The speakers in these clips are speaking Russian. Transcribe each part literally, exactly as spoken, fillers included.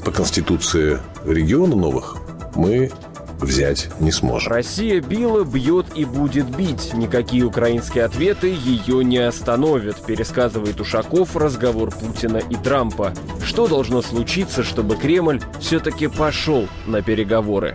по Конституции региона новых мы взять не сможем. Россия била, бьет и будет бить. Никакие украинские ответы ее не остановят, пересказывает Ушаков разговор Путина и Трампа. Что должно случиться, чтобы Кремль все-таки пошел на переговоры?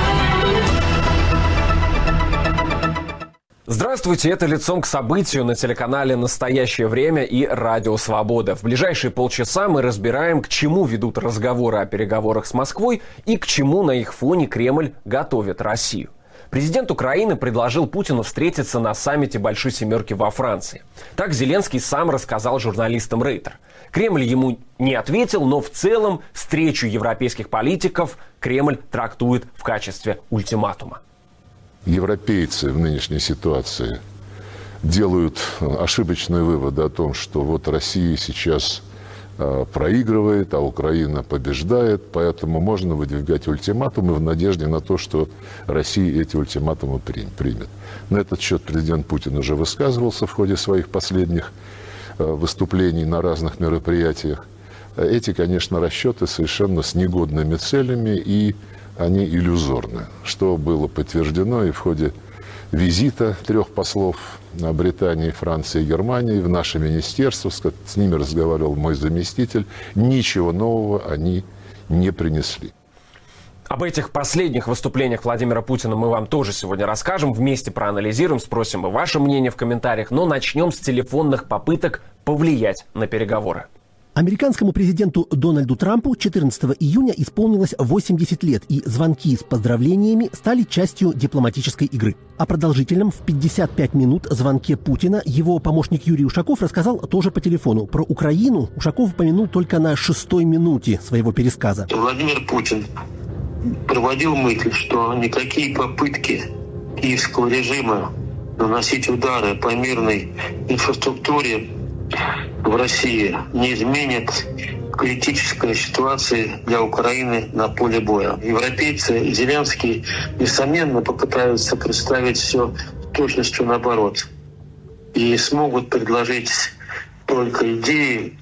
Здравствуйте, это «Лицом к событию» на телеканале «Настоящее время» и «Радио Свобода». В ближайшие полчаса мы разбираем, к чему ведут разговоры о переговорах с Москвой и к чему на их фоне Кремль готовит Россию. Президент Украины предложил Путину встретиться на саммите Большой Семерки во Франции. Так Зеленский сам рассказал журналистам Рейтер. Кремль ему не ответил, но в целом встречу европейских политиков Кремль трактует в качестве ультиматума. Европейцы в нынешней ситуации делают ошибочные выводы о том, что вот Россия сейчас э, проигрывает, а Украина побеждает, поэтому можно выдвигать ультиматумы в надежде на то, что Россия эти ультиматумы примет. На этот счет президент Путин уже высказывался в ходе своих последних э, выступлений на разных мероприятиях. Эти, конечно, расчеты совершенно с негодными целями и они иллюзорны, что было подтверждено и в ходе визита трех послов Британии, Франции и Германии в наше министерство. С ними разговаривал мой заместитель. Ничего нового они не принесли. Об этих последних выступлениях Владимира Путина мы вам тоже сегодня расскажем, вместе проанализируем, спросим и ваше мнение в комментариях. Но начнем с телефонных попыток повлиять на переговоры. Американскому президенту Дональду Трампу четырнадцатого июня исполнилось восемьдесят лет, и звонки с поздравлениями стали частью дипломатической игры. О продолжительном в пятьдесят пять минут звонке Путина его помощник Юрий Ушаков рассказал тоже по телефону. Про Украину Ушаков упомянул только на шестой минуте своего пересказа. Владимир Путин проводил мысль, что никакие попытки киевского режима наносить удары по мирной инфраструктуре в России не изменит критической ситуации для Украины на поле боя. Европейцы, Зеленский, несомненно, попытаются представить все с точностью наоборот. И смогут предложить только идеи,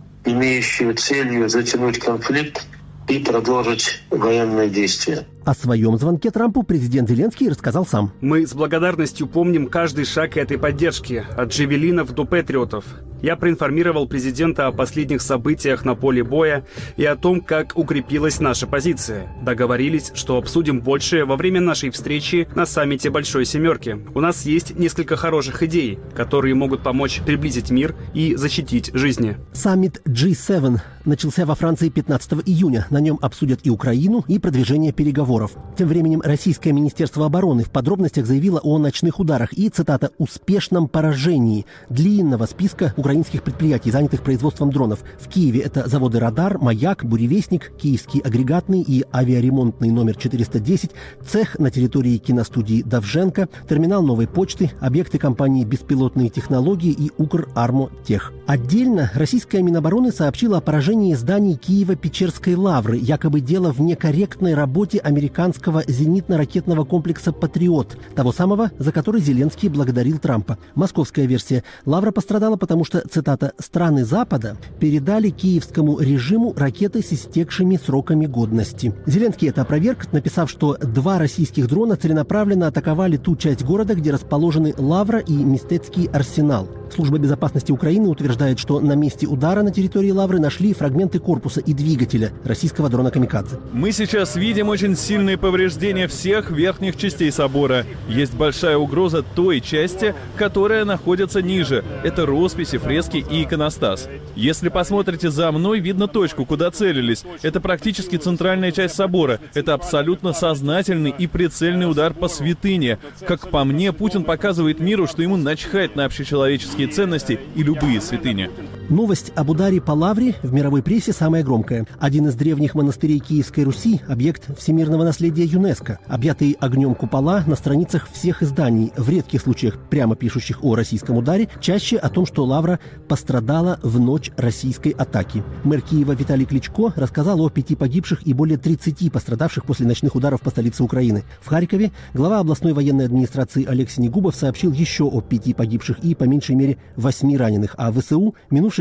имеющие целью затянуть конфликт и продолжить военные действия. О своем звонке Трампу президент Зеленский рассказал сам. Мы с благодарностью помним каждый шаг этой поддержки, от джавелинов до патриотов. Я проинформировал президента о последних событиях на поле боя и о том, как укрепилась наша позиция. Договорились, что обсудим больше во время нашей встречи на саммите Большой Семерки. У нас есть несколько хороших идей, которые могут помочь приблизить мир и защитить жизни. Саммит джи семь начался во Франции пятнадцатого июня. На нем обсудят и Украину, и продвижение переговоров. Тем временем российское Министерство обороны в подробностях заявило о ночных ударах и, цитата, «успешном поражении» длинного списка украинских предприятий, занятых производством дронов. В Киеве это заводы «Радар», «Маяк», «Буревестник», Киевский агрегатный и авиаремонтный номер четыреста десять, цех на территории киностудии «Довженко», терминал новой почты, объекты компании «Беспилотные технологии» и «Укрармотех». Отдельно российская Минобороны сообщила о поражении зданий Киево-Печерской лавры. Якобы дело в некорректной работе американского зенитно-ракетного комплекса «Патриот», того самого, за который Зеленский благодарил Трампа. Московская версия. Лавра пострадала, потому что, цитата, «страны Запада передали киевскому режиму ракеты с истекшими сроками годности». Зеленский это опроверг, написав, что два российских дрона целенаправленно атаковали ту часть города, где расположены Лавра и Мистецкий арсенал. Служба безопасности Украины утверждает, что на месте удара на территории Лавры нашли фрагменты корпуса и двигателя российского дрона «Камикадзе». Мы сейчас видим очень сильные повреждения всех верхних частей собора. Есть большая угроза той части, которая находится ниже. Это росписи, фрески и иконостас. Если посмотрите за мной, видно точку, куда целились. Это практически центральная часть собора. Это абсолютно сознательный и прицельный удар по святыне. Как по мне, Путин показывает миру, что ему начхать на общечеловеческие ценности и любые святыни. Новость об ударе по Лавре в мировой прессе самая громкая. Один из древних монастырей Киевской Руси – объект всемирного наследия ЮНЕСКО. Объятые огнем купола на страницах всех изданий, в редких случаях прямо пишущих о российском ударе, чаще о том, что Лавра пострадала в ночь российской атаки. Мэр Киева Виталий Кличко рассказал о пяти погибших и более тридцати пострадавших после ночных ударов по столице Украины. В Харькове глава областной военной администрации Олег Синегубов сообщил еще о пяти погибших и, по меньшей мере, восьми раненых. А ВСУ минувшей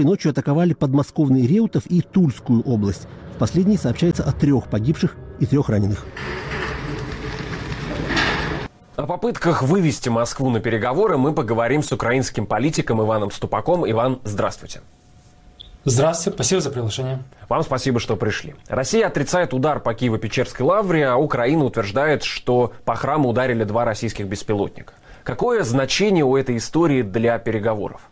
минувшей ночью атаковали подмосковный Реутов и Тульскую область. В последней сообщается о трех погибших и трех раненых. О попытках вывести Москву на переговоры мы поговорим с украинским политиком Иваном Ступаком. Иван, здравствуйте. Здравствуйте, спасибо за приглашение. Вам спасибо, что пришли. Россия отрицает удар по Киево-Печерской лавре, а Украина утверждает, что по храму ударили два российских беспилотника. Какое значение у этой истории для переговоров?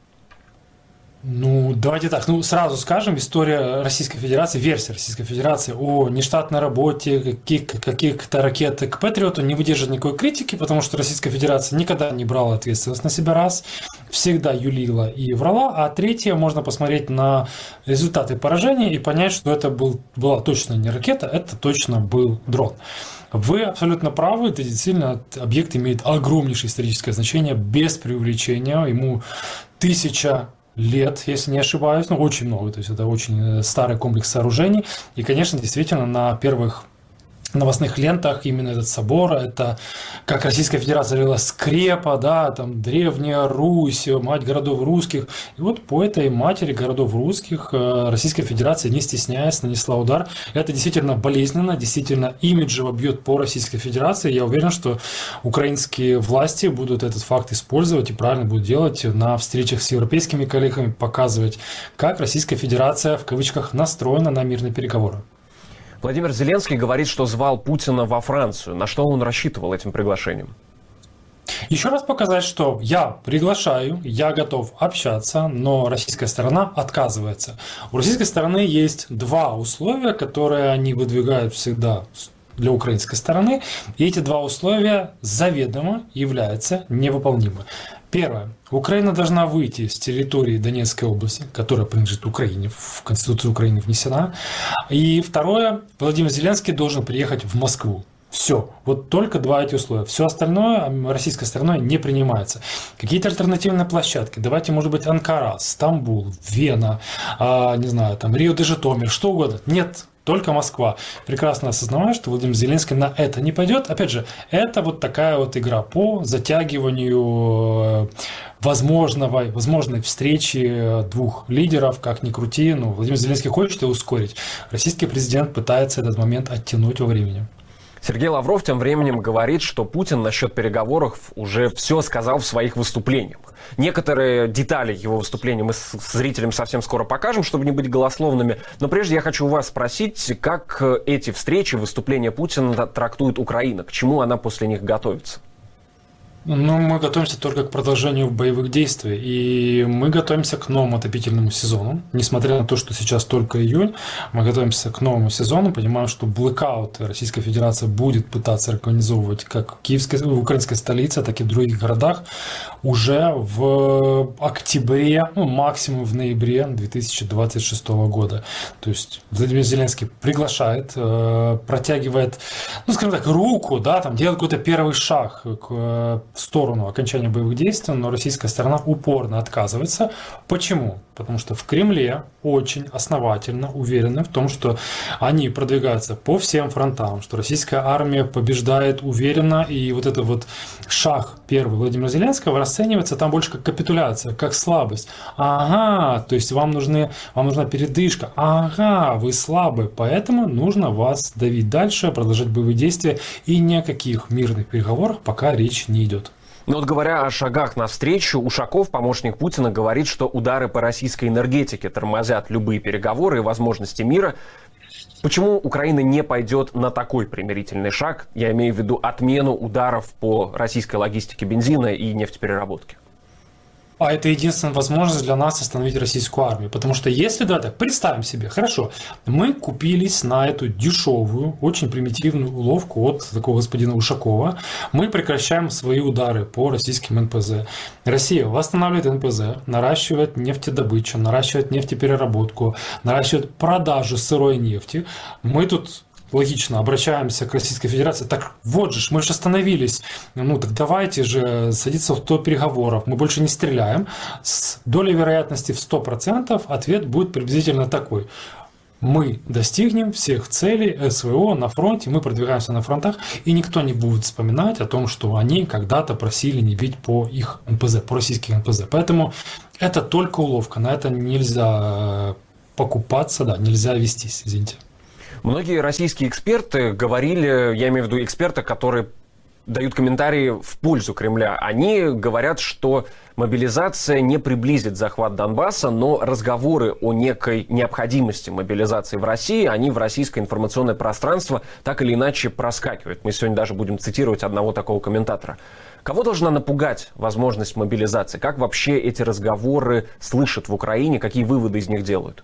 Ну, давайте так, ну, сразу скажем, история Российской Федерации, версия Российской Федерации о нештатной работе каких- каких-то ракет к Патриоту не выдержит никакой критики, потому что Российская Федерация никогда не брала ответственность на себя, раз, всегда юлила и врала, а третье, можно посмотреть на результаты поражения и понять, что это был, была точно не ракета, это точно был дрон. Вы абсолютно правы, это действительно объект имеет огромнейшее историческое значение, без преувеличения, ему тысяча лет, если не ошибаюсь, ну, очень много, то есть это очень старый комплекс сооружений, и, конечно, действительно, на первых новостных лентах именно этот собор, это как Российская Федерация говорила, скрепа, да, там древняя Русь, мать городов русских. И вот по этой матери городов русских Российская Федерация, не стесняясь, нанесла удар. Это действительно болезненно, действительно имиджево бьет по Российской Федерации. Я уверен, что украинские власти будут этот факт использовать и правильно будут делать на встречах с европейскими коллегами, показывать, как Российская Федерация в кавычках настроена на мирные переговоры. Владимир Зеленский говорит, что звал Путина во Францию. На что он рассчитывал этим приглашением? Еще раз показать, что я приглашаю, я готов общаться, но российская сторона отказывается. У российской стороны есть два условия, которые они выдвигают всегда для украинской стороны, и эти два условия заведомо являются невыполнимы. Первое. Украина должна выйти с территории Донецкой области, которая принадлежит Украине, в Конституцию Украины внесена. И второе. Владимир Зеленский должен приехать в Москву. Все. Вот только два эти условия. Все остальное российской стороной не принимается. Какие-то альтернативные площадки. Давайте, может быть, Анкара, Стамбул, Вена, а, не знаю, там Рио-де-Житомир, что угодно. Нет. Только Москва. Прекрасно осознавая, что Владимир Зеленский на это не пойдет. Опять же, это вот такая вот игра по затягиванию возможного, возможной встречи двух лидеров, как ни крути. Ну, Владимир Зеленский хочет его ускорить. Российский президент пытается этот момент оттянуть во времени. Сергей Лавров тем временем говорит, что Путин насчет переговоров уже все сказал в своих выступлениях. Некоторые детали его выступления мы с зрителям совсем скоро покажем, чтобы не быть голословными. Но прежде я хочу у вас спросить, как эти встречи, выступления Путина трактует Украина? К чему она после них готовится? Ну, мы готовимся только к продолжению боевых действий, и мы готовимся к новому отопительному сезону. Несмотря на то, что сейчас только июнь, мы готовимся к новому сезону, понимаем, что блэкаут Российская Федерация будет пытаться организовывать как в киевской, в украинской столице, так и в других городах уже в октябре, ну, максимум в ноябре две тысячи двадцать шестого года. То есть Владимир Зеленский приглашает, протягивает, ну, скажем так, руку, да, там делает какой-то первый шаг к в сторону окончания боевых действий, но российская сторона упорно отказывается. Почему? Потому что в Кремле очень основательно уверены в том, что они продвигаются по всем фронтам, что российская армия побеждает уверенно, и вот этот вот шаг первый Владимира Зеленского расценивается там больше как капитуляция, как слабость. Ага, то есть вам, нужны, вам нужна передышка. Ага, вы слабы, поэтому нужно вас давить дальше, продолжать боевые действия, и ни о каких мирных переговорах пока речь не идет. Но вот говоря о шагах навстречу, Ушаков, помощник Путина, говорит, что удары по российской энергетике тормозят любые переговоры и возможности мира. Почему Украина не пойдет на такой примирительный шаг? Я имею в виду отмену ударов по российской логистике бензина и нефтепереработки. А это единственная возможность для нас остановить российскую армию. Потому что если, да, так, представим себе, хорошо, мы купились на эту дешевую, очень примитивную уловку от такого господина Ушакова, мы прекращаем свои удары по российским эн пэ зэ. Россия восстанавливает эн пэ зэ, наращивает нефтедобычу, наращивает нефтепереработку, наращивает продажу сырой нефти. Мы тут... логично, обращаемся к Российской Федерации. Так вот же, мы же остановились. Ну так давайте же садиться в стол переговоров. Мы больше не стреляем. С долей вероятности в сто процентов ответ будет приблизительно такой. мы достигнем всех целей СВО на фронте, мы продвигаемся на фронтах, и никто не будет вспоминать о том, что они когда-то просили не бить по их эн пэ зэ, по российским эн пэ зэ. Поэтому это только уловка, на это нельзя покупаться, да, нельзя вестись, извините. Многие российские эксперты говорили, я имею в виду эксперты, которые дают комментарии в пользу Кремля. Они говорят, что мобилизация не приблизит захват Донбасса, но разговоры о некой необходимости мобилизации в России, они в российское информационное пространство так или иначе проскакивают. Мы сегодня даже будем цитировать одного такого комментатора. Кого должна напугать возможность мобилизации? Как вообще эти разговоры слышат в Украине? Какие выводы из них делают?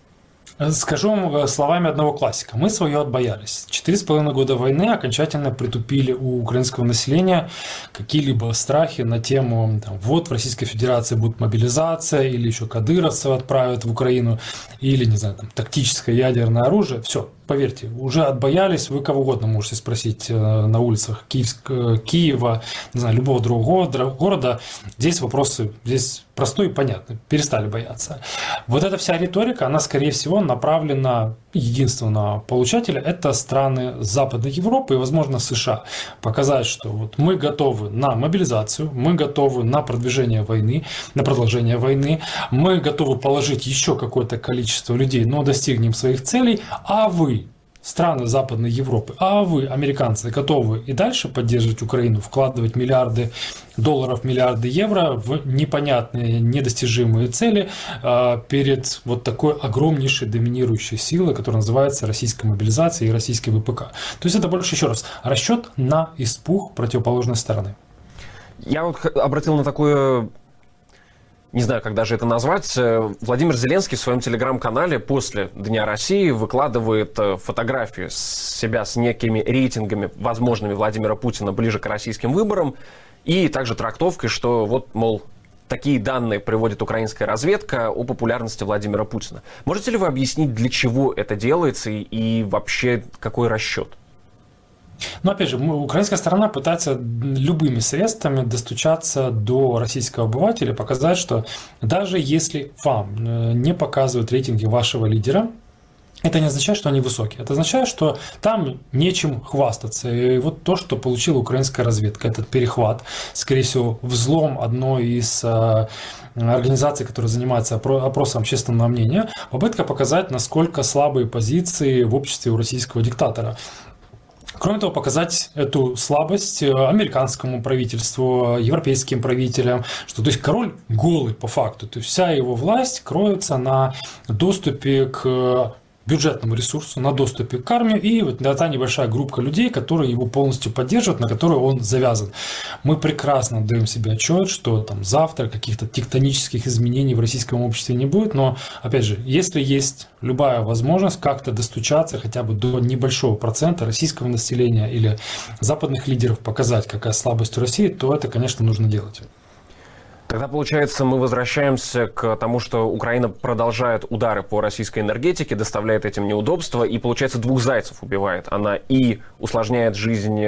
Скажу вам словами одного классика. Мы свое отбоялись. Четыре с половиной года войны окончательно притупили у украинского населения какие-либо страхи на тему, там, вот в Российской Федерации будет мобилизация, или еще кадыровцев отправят в Украину, или, не знаю, там, тактическое ядерное оружие. Все, поверьте, уже отбоялись. Вы кого угодно можете спросить на улицах Киевск, Киева, не знаю, любого другого города. Здесь вопросы, здесь простой и понятный. Перестали бояться. Вот эта вся риторика, она, скорее всего, направлена единственного получателя. Это страны Западной Европы и, возможно, США. Показать, что вот мы готовы на мобилизацию, мы готовы на продвижение войны, на продолжение войны, мы готовы положить еще какое-то количество людей, но достигнем своих целей, а вы, страны Западной Европы, а вы, американцы, готовы и дальше поддерживать Украину, вкладывать миллиарды долларов, миллиарды евро в непонятные, недостижимые цели э, перед вот такой огромнейшей доминирующей силой, которая называется российская мобилизация и российский вэ пэ ка. То есть это больше, еще раз, расчет на испуг противоположной стороны. Я вот обратил на такое... Не знаю, как даже это назвать. Владимир Зеленский в своем телеграм-канале после Дня России выкладывает фотографии себя с некими рейтингами возможными Владимира Путина ближе к российским выборам и также трактовкой, что вот, мол, такие данные приводит украинская разведка о популярности Владимира Путина. Можете ли вы объяснить, для чего это делается и, и вообще какой расчет? Но опять же, украинская сторона пытается любыми средствами достучаться до российского обывателя, показать, что даже если вам не показывают рейтинги вашего лидера, это не означает, что они высокие. Это означает, что там нечем хвастаться. И вот то, что получила украинская разведка, этот перехват, скорее всего, взлом одной из организаций, которая занимается опросом общественного мнения, попытка показать, насколько слабые позиции в обществе у российского диктатора. Кроме того, показать эту слабость американскому правительству, европейским правителям, что то есть король голый по факту, то есть вся его власть кроется на доступе к бюджетному ресурсу, на доступе к армии и вот та небольшая группа людей, которые его полностью поддерживают, на которую он завязан. Мы прекрасно даем себе отчет, что там завтра каких-то тектонических изменений в российском обществе не будет, но, опять же, если есть любая возможность как-то достучаться хотя бы до небольшого процента российского населения или западных лидеров, показать, какая слабость у России, то это, конечно, нужно делать. Тогда, получается, мы возвращаемся к тому, что Украина продолжает удары по российской энергетике, доставляет этим неудобства и, получается, двух зайцев убивает. Она и усложняет жизнь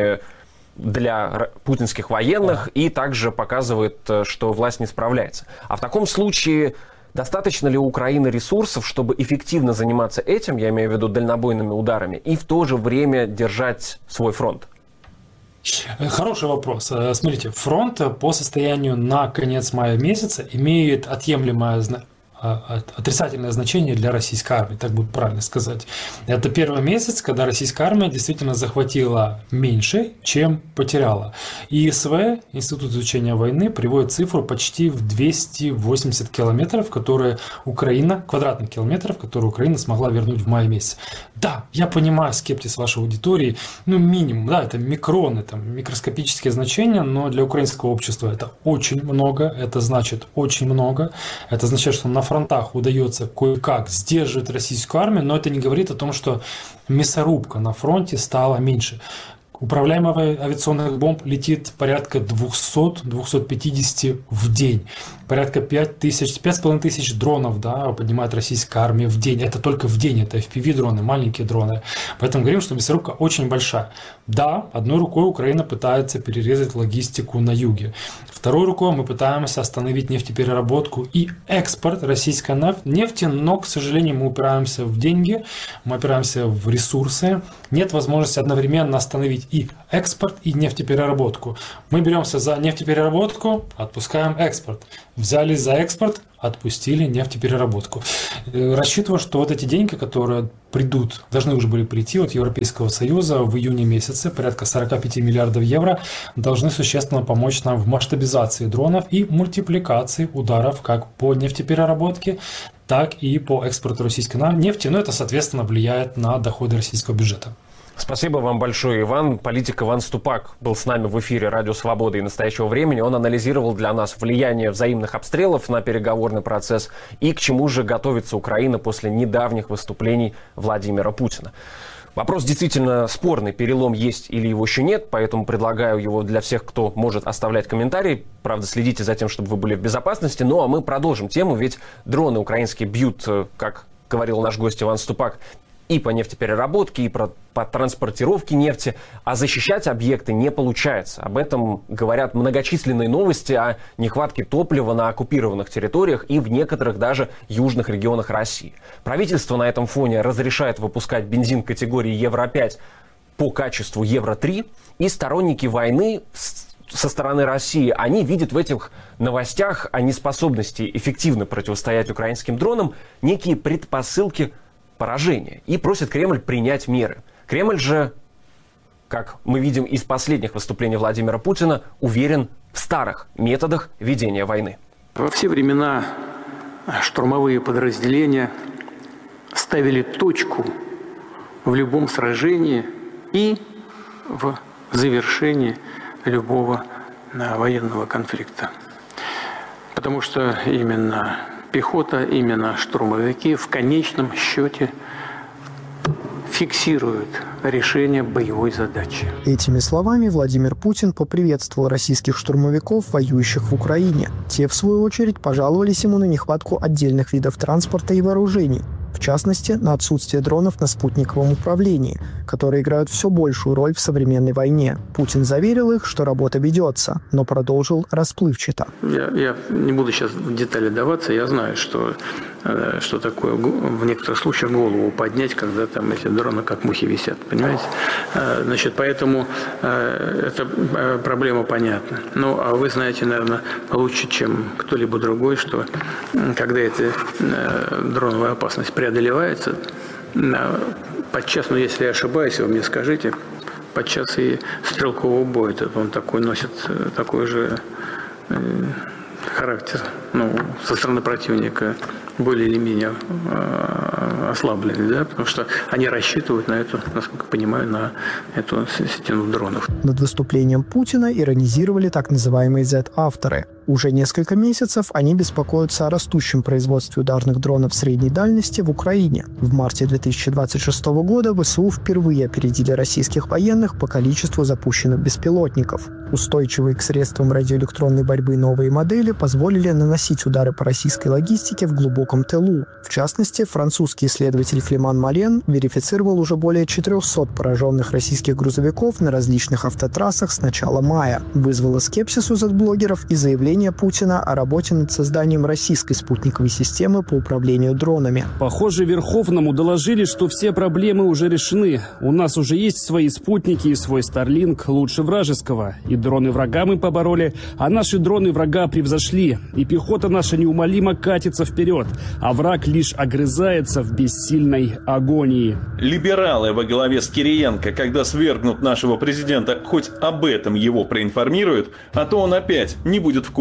для путинских военных, и также показывает, что власть не справляется. А в таком случае достаточно ли у Украины ресурсов, чтобы эффективно заниматься этим, я имею в виду дальнобойными ударами, и в то же время держать свой фронт? Хороший вопрос. Смотрите, фронт по состоянию на конец мая месяца имеет отъемлемое отрицательное значение для российской армии, так будет правильно сказать. Это первый месяц, когда российская армия действительно захватила меньше, чем потеряла. И ИСВ, Институт изучения войны, приводит цифру почти в двести восемьдесят километров, которые Украина, квадратных километров, которые Украина смогла вернуть в мае месяце. Да, я понимаю скептиз вашей аудитории, ну минимум, да, это микроны, там, микроскопические значения, но для украинского общества это очень много, это значит очень много, это означает, что на фронтах удается кое-как сдерживать российскую армию, но это не говорит о том, что мясорубка на фронте стала меньше. управляемых авиационных бомб летит порядка двести - двести пятьдесят в день. Порядка пять тысяч, пять с половиной тысяч дронов, да, поднимает российская армия в день. Это только в день, это эф пи ви-дроны, маленькие дроны. Поэтому говорим, что мясорубка очень большая. Да, одной рукой Украина пытается перерезать логистику на юге. Второй рукой мы пытаемся остановить нефтепереработку и экспорт российской нефти, но, к сожалению, мы упираемся в деньги, мы опираемся в ресурсы. Нет возможности одновременно остановить и экспорт, и нефтепереработку. Мы беремся за нефтепереработку, отпускаем экспорт. Взялись за экспорт, отпустили нефтепереработку. Рассчитываю, что вот эти деньги, которые придут, должны уже были прийти от Европейского Союза в июне месяце, порядка сорок пять миллиардов евро, должны существенно помочь нам в масштабизации дронов и мультипликации ударов как по нефтепереработке, так и по экспорту российской нефти. Но это, соответственно, влияет на доходы российского бюджета. Спасибо вам большое, Иван. Политик Иван Ступак был с нами в эфире «Радио Свободы» и «Настоящего времени». Он анализировал для нас влияние взаимных обстрелов на переговорный процесс и к чему же готовится Украина после недавних выступлений Владимира Путина. Вопрос действительно спорный, перелом есть или его еще нет, поэтому предлагаю его для всех, кто может оставлять комментарии. Правда, следите за тем, чтобы вы были в безопасности. Ну а мы продолжим тему, ведь дроны украинские бьют, как говорил наш гость Иван Ступак, и по нефтепереработке, и про, по транспортировке нефти, а защищать объекты не получается. Об этом говорят многочисленные новости о нехватке топлива на оккупированных территориях и в некоторых даже южных регионах России. Правительство на этом фоне разрешает выпускать бензин категории евро пять по качеству евро три, и сторонники войны со стороны России, они видят в этих новостях о неспособности эффективно противостоять украинским дронам некие предпосылки поражения и просит Кремль принять меры. Кремль же, как мы видим из последних выступлений Владимира Путина, уверен в старых методах ведения войны. Во все времена штурмовые подразделения ставили точку в любом сражении и в завершении любого военного конфликта. Потому что именно пехота, именно штурмовики в конечном счете фиксируют решение боевой задачи. Этими словами Владимир Путин поприветствовал российских штурмовиков, воюющих в Украине. Те, в свою очередь, пожаловались ему на нехватку отдельных видов транспорта и вооружений. В частности, на отсутствие дронов на спутниковом управлении, которые играют все большую роль в современной войне. Путин заверил их, что работа ведется, но продолжил расплывчато. Я, я не буду сейчас в детали даваться, я знаю, что, что такое в некоторых случаях голову поднять, когда там эти дроны как мухи висят, понимаете? Значит, поэтому эта проблема понятна. Ну, а вы знаете, наверное, лучше, чем кто-либо другой, что когда эта дроновая опасность преодолевается, подчас, ну если я ошибаюсь, вы мне скажите, подчас и стрелкового боя, он такой носит такой же э, характер, ну, со стороны противника более или менее э, ослабленный, да, потому что они рассчитывают на эту, насколько я понимаю, на эту стену дронов. Над выступлением Путина иронизировали так называемые зет-авторы. Уже несколько месяцев они беспокоятся о растущем производстве ударных дронов средней дальности в Украине. В марте две тысячи двадцать шестого года ВСУ впервые опередили российских военных по количеству запущенных беспилотников. Устойчивые к средствам радиоэлектронной борьбы новые модели позволили наносить удары по российской логистике в глубоком тылу. В частности, французский исследователь Флеман Мален верифицировал уже более четырехсот пораженных российских грузовиков на различных автотрассах с начала мая. Вызвало скепсис у зет-блогеров и заявление Путина о работе над созданием российской спутниковой системы по управлению дронами. Похоже, Верховному доложили, что все проблемы уже решены. У нас уже есть свои спутники и свой Starlink лучше вражеского. И дроны врага мы побороли, а наши дроны врага превзошли. И пехота наша неумолимо катится вперед, а враг лишь огрызается в бессильной агонии. Либералы во главе с Кириенко, когда свергнут нашего президента, хоть об этом его проинформируют, а то он опять не будет в курсе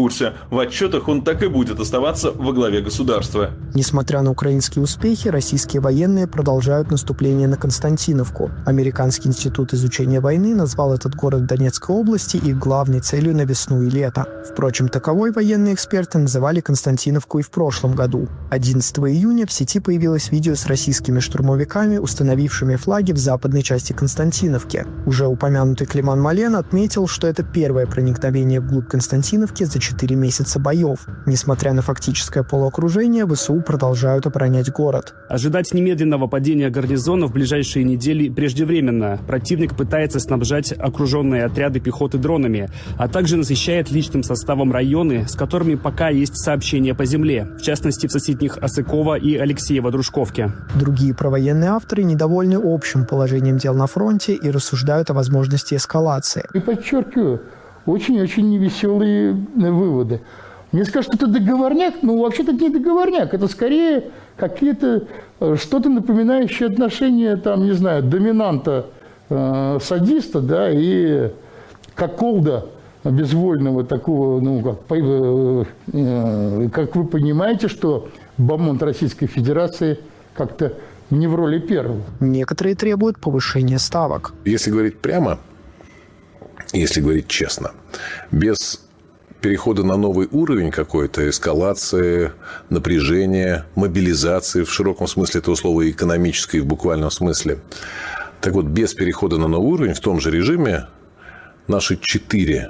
курсе. В отчетах он так и будет оставаться во главе государства. Несмотря на украинские успехи, российские военные продолжают наступление на Константиновку. Американский институт изучения войны назвал этот город в Донецкой области их главной целью на весну и лето. Впрочем, таковой военные эксперты называли Константиновку и в прошлом году. одиннадцатого июня в сети появилось видео с российскими штурмовиками, установившими флаги в западной части Константиновки. Уже упомянутый Климан Мален отметил, что это первое проникновение вглубь Константиновки за четыре месяца боев. Несмотря на фактическое полуокружение, ВСУ продолжают оборонять город. Ожидать немедленного падения гарнизона в ближайшие недели преждевременно. Противник пытается снабжать окруженные отряды пехоты дронами, а также насыщает личным составом районы, с которыми пока есть сообщения по земле, в частности в соседних Осыкова и Алексеево-Дружковке. Другие провоенные авторы недовольны общим положением дел на фронте и рассуждают о возможности эскалации. И подчеркиваю, очень-очень невеселые выводы. Мне скажут, что это договорняк, но вообще-то это не договорняк, это скорее какие-то, что-то напоминающее отношения, там, не знаю, доминанта, э, садиста, да, и коколда безвольного такого, ну, как, э, э, как вы понимаете, что бомонд Российской Федерации как-то не в роли первого. Некоторые требуют повышения ставок. Если говорить прямо, если говорить честно, без перехода на новый уровень какой-то, эскалации, напряжения, мобилизации в широком смысле этого слова, экономической и в буквальном смысле. Так вот, без перехода на новый уровень в том же режиме наши четыре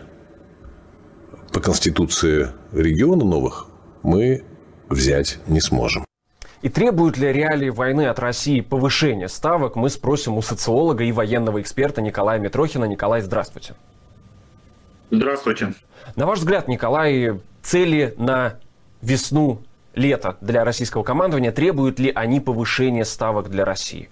по Конституции региона новых мы взять не сможем. И требуют ли реалии войны от России повышения ставок, мы спросим у социолога и военного эксперта Николая Митрохина. Николай, здравствуйте. Здравствуйте. На ваш взгляд, Николай, цели на весну-лето для российского командования, требуют ли они повышения ставок для России?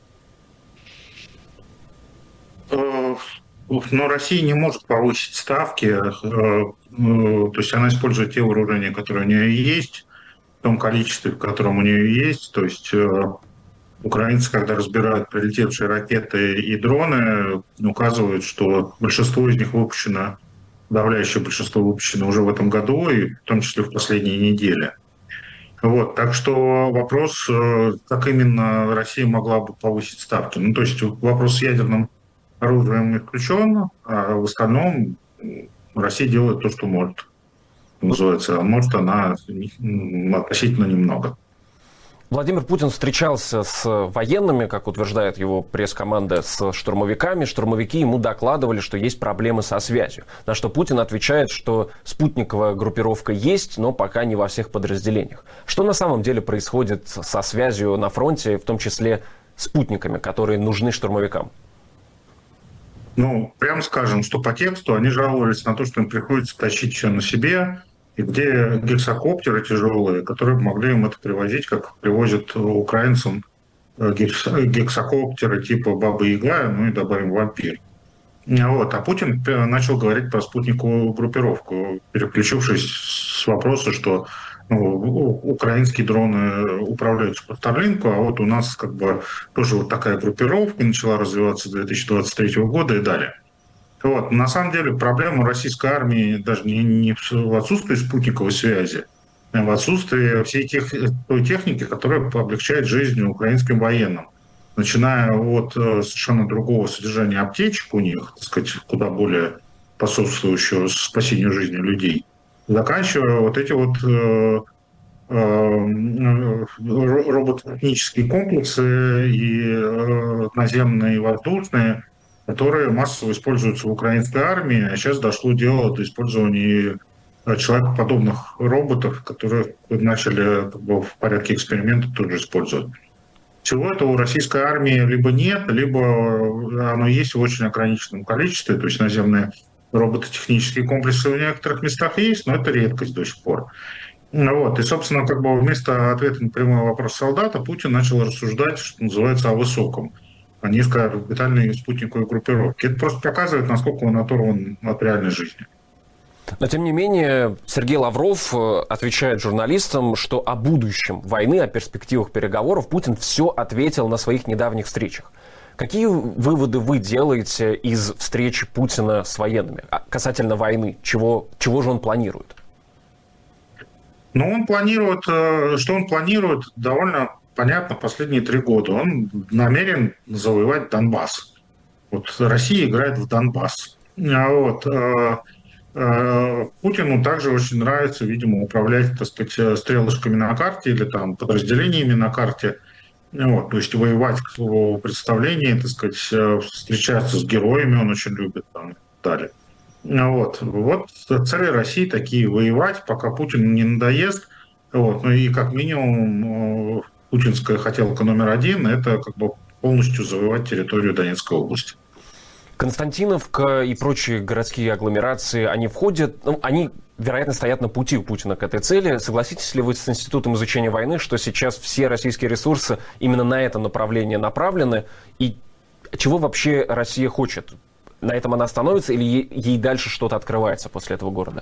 Но Россия не может повысить ставки, то есть она использует те вооружения, которые у нее есть, в том количестве, в котором у нее есть. То есть украинцы, когда разбирают прилетевшие ракеты и дроны, указывают, что большинство из них выпущено, подавляющее большинство выпущено уже в этом году, и в том числе в последние недели. Вот, так что вопрос, как именно Россия могла бы повысить ставки. Ну, то есть вопрос с ядерным оружием исключен, а в остальном Россия делает то, что может. Называется, а может она относительно немного. Владимир Путин встречался с военными, как утверждает его пресс-команда, с штурмовиками. Штурмовики ему докладывали, что есть проблемы со связью. На что Путин отвечает, что спутниковая группировка есть, но пока не во всех подразделениях. Что на самом деле происходит со связью на фронте, в том числе спутниками, которые нужны штурмовикам? Ну, прямо скажем, что по тексту они жаловались на то, что им приходится тащить все на себе, и где гексокоптеры тяжелые, которые могли им это привозить, как привозят украинцам гексокоптеры типа Баба-Яга, ну и добавим Вампир. Вот. А Путин начал говорить про спутниковую группировку, переключившись с вопроса, что ну, украинские дроны управляются по Старлинку, а вот у нас как бы тоже вот такая группировка начала развиваться с две тысячи двадцать третьего года и далее. Вот. На самом деле проблема российской армии даже не, не в отсутствии спутниковой связи, а в отсутствии всей тех, той техники, которая облегчает жизнь украинским военным. Начиная от совершенно другого содержания аптечек у них, так сказать, куда более способствующего спасению жизни людей, заканчивая вот эти вот э, э, робототехнические комплексы и э, наземные и воздушные, которые массово используются в украинской армии, а сейчас дошло дело до использования человекоподобных роботов, которые начали как бы, в порядке эксперимента тоже использовать. Всего этого у российской армии либо нет, либо оно есть в очень ограниченном количестве, то есть наземные робототехнические комплексы в некоторых местах есть, но это редкость до сих пор. Вот. И, собственно, как бы вместо ответа на прямой вопрос солдата Путин начал рассуждать, что называется, о высоком, о низкоорбитальной спутниковой группировке. Это просто показывает, насколько он оторван от реальной жизни. Но, тем не менее, Сергей Лавров отвечает журналистам, что о будущем войны, о перспективах переговоров Путин все ответил на своих недавних встречах. Какие выводы вы делаете из встречи Путина с военными касательно войны? Чего, чего же он планирует? Но он планирует, что он планирует, довольно понятно последние три года. Он намерен завоевать Донбасс. Вот Россия играет в Донбасс. Вот. Путину также очень нравится, видимо, управлять, так сказать, стрелочками на карте или там подразделениями на карте. Вот. То есть воевать в его представлении, так сказать, встречаться с героями он очень любит там, и так далее. Вот. Вот цели России такие: воевать, пока Путину не надоест. Вот. Ну и как минимум путинская хотелка номер один – это как бы полностью завоевать территорию Донецкой области. Константиновка и прочие городские агломерации, они входят, ну, они, вероятно, стоят на пути у Путина к этой цели. Согласитесь ли вы с Институтом изучения войны, что сейчас все российские ресурсы именно на это направление направлены? И чего вообще Россия хочет? На этом она остановится или ей дальше что-то открывается после этого города?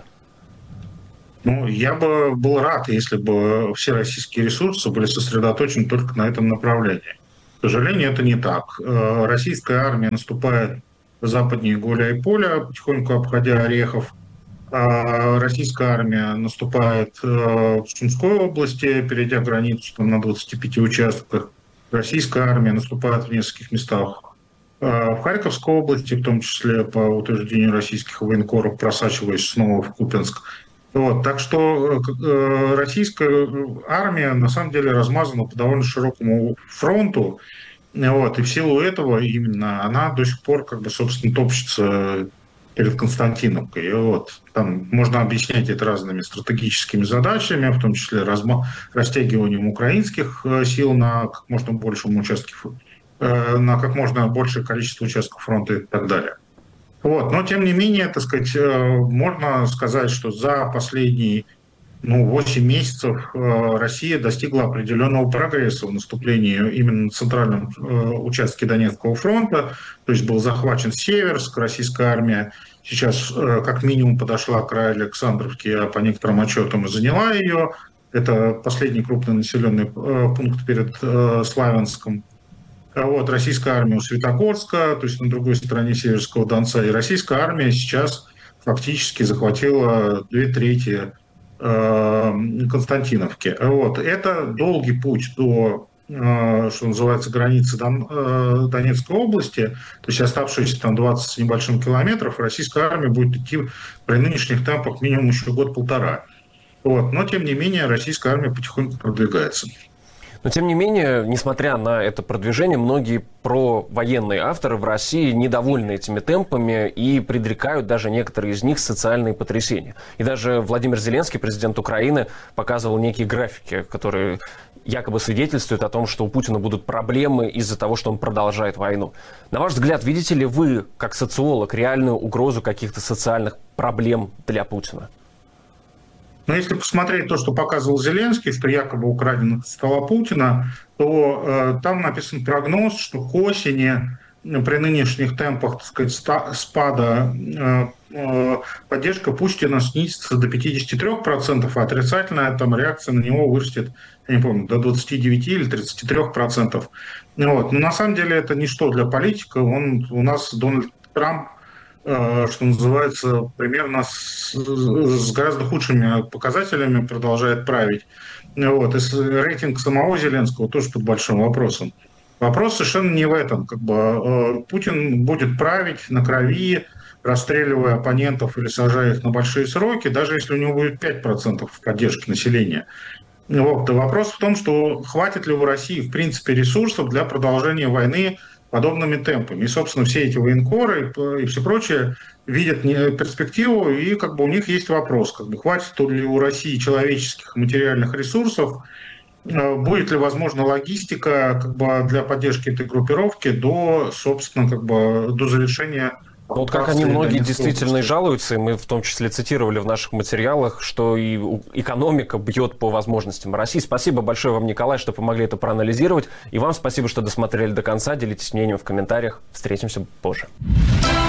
Ну, я бы был рад, если бы все российские ресурсы были сосредоточены только на этом направлении. К сожалению, это не так. Российская армия наступает западнее Гуляйполя, потихоньку обходя Орехов. Российская армия наступает в Сумской области, перейдя границу там, на двадцати пяти участках. Российская армия наступает в нескольких местах в Харьковской области, в том числе по утверждению российских военкоров, просачиваясь снова в Купянск. Вот, так что э, российская армия на самом деле размазана по довольно широкому фронту. Вот, и в силу этого именно она до сих пор, как бы, собственно, топчется перед Константиновкой. И вот, там можно объяснять это разными стратегическими задачами, в том числе разма- растягиванием украинских сил на как можно большем участке, э, на как можно большее количество участков фронта и так далее. Вот. Но, тем не менее, так сказать, можно сказать, что за последние ну, восемь месяцев Россия достигла определенного прогресса в наступлении именно на центральном участке Донецкого фронта. То есть был захвачен Северск, российская армия сейчас как минимум подошла к краю Александровки, а по некоторым отчетам и заняла ее. Это последний крупный населенный пункт перед Славянском. Вот, российская армия у Светогорска, то есть на другой стороне Северского Донца, и российская армия сейчас фактически захватила две трети э, Константиновки. Вот. Это долгий путь до, э, что называется, границы Дон, э, Донецкой области, то есть оставшиеся там двадцать с небольшим километров, российская армия будет идти при нынешних темпах минимум еще год-полтора. Вот. Но, тем не менее, российская армия потихоньку продвигается. Но, тем не менее, несмотря на это продвижение, многие провоенные авторы в России недовольны этими темпами и предрекают даже некоторые из них социальные потрясения. И даже Владимир Зеленский, президент Украины, показывал некие графики, которые якобы свидетельствуют о том, что у Путина будут проблемы из-за того, что он продолжает войну. На ваш взгляд, видите ли вы, как социолог, реальную угрозу каких-то социальных проблем для Путина? Но если посмотреть то, что показывал Зеленский, что якобы украдено от стола Путина, то э, там написан прогноз, что к осени э, при нынешних темпах, так сказать, ста- спада э, э, поддержка Путина снизится до пятидесяти трёх процентов, а отрицательная там реакция на него вырастет, я не помню, до двадцати девяти или тридцати трёх процентов. Вот. Но на самом деле это ничто для политика. Он, у нас Дональд Трамп, что называется, примерно с, с гораздо худшими показателями продолжает править. Вот. И рейтинг самого Зеленского тоже под большим вопросом. Вопрос совершенно не в этом. Как бы, Путин будет править на крови, расстреливая оппонентов или сажая их на большие сроки, даже если у него будет пять процентов поддержки населения. Вот. И вопрос в том, что хватит ли у России, в принципе, ресурсов для продолжения войны подобными темпами. И, собственно, все эти военкоры и все прочее видят перспективу, и как бы у них есть вопрос, как бы, хватит ли у России человеческих и материальных ресурсов, будет ли возможна логистика как бы, для поддержки этой группировки до, собственно, как бы, до завершения. Вот как они многие действительно и жалуются, и мы в том числе цитировали в наших материалах, что и экономика бьет по возможностям России. Спасибо большое вам, Николай, что помогли это проанализировать. И вам спасибо, что досмотрели до конца. Делитесь мнением в комментариях. Встретимся позже.